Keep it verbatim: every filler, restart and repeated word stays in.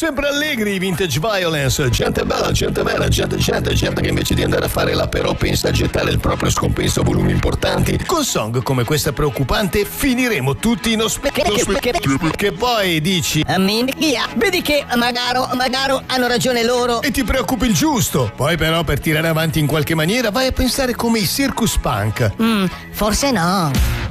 sempre allegri i Vintage Violence, gente bella, gente vera, gente, gente, gente che invece di andare a fare la però pensa a gettare il proprio scompenso a volumi importanti. Con song come questa preoccupante finiremo tutti in ospedale. Che, che, che poi dici a minchia, vedi che magari, magari hanno ragione loro e ti preoccupi il giusto. Poi però per tirare avanti in qualche maniera vai a pensare come i circus punk. Mm, forse no.